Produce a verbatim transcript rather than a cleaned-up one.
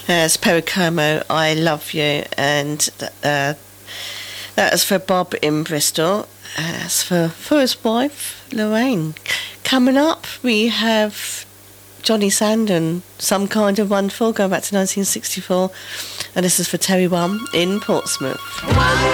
As Pericomo, I Love You, and uh, that was for Bob in Bristol. As for, for his wife, Lorraine. Coming up, we have Johnny Sandon, Some Kind of Wonderful, going back to nineteen sixty-four. And this is for Terry One in Portsmouth.